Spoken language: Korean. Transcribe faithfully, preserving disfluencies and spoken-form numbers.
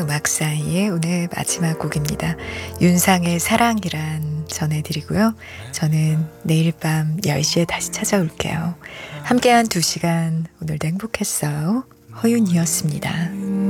음악 사이의 오늘 마지막 곡입니다. 윤상의 사랑이란 전해드리고요. 저는 내일 밤 열 시에 다시 찾아올게요. 함께한 두 시간 오늘도 행복했어요. 허윤이었습니다.